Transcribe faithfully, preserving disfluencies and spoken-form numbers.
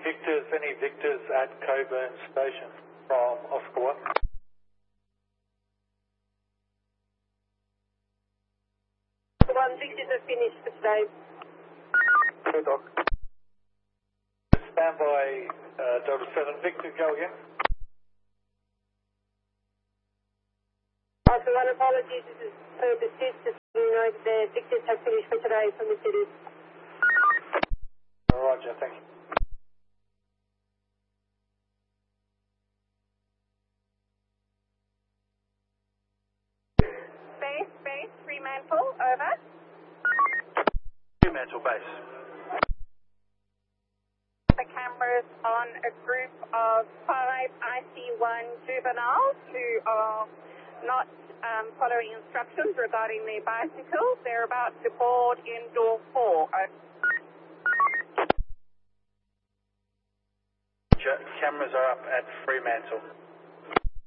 Victors, any Victors at Coburn Station from Oscar one? One Victors are finished for today. Good, Doc. Stand by, uh, Delta seven. Victor, go again. Oscar one, apologies, this is per pursuit, just so you know that the Victors have finished for today from the city. Roger, thank you. Base, base, Fremantle, over. Fremantle base. The cameras on a group of five I C one juveniles who are not um, following instructions regarding their bicycles. They're about to board in door four. Cameras are up at Fremantle.